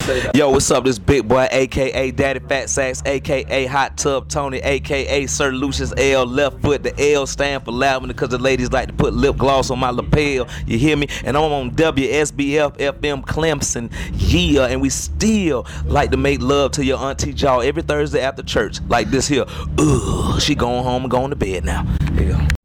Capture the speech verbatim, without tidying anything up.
Yo, what's up? This big boy, aka Daddy Fat Sacks, aka Hot Tub Tony, aka Sir Lucius L. Left foot. The L stand for lavender because the ladies like to put lip gloss on my lapel. You hear me? And I'm on W S B F F M Clemson. Yeah, and we still like to make love to your auntie jaw every Thursday after church, like this here. Ugh, she going home and going to bed now. Yeah.